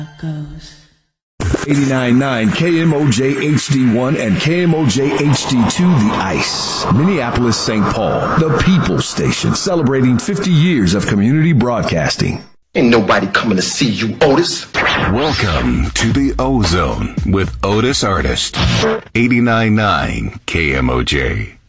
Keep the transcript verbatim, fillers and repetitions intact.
goes. eighty-nine point nine K M O J H D one and K M O J H D two The Ice. Minneapolis, Saint Paul. The People Station. Celebrating fifty years of community broadcasting. Ain't nobody coming to see you, Otis. Welcome to the O-Zone with Otis Artist. eighty-nine point nine K M O J.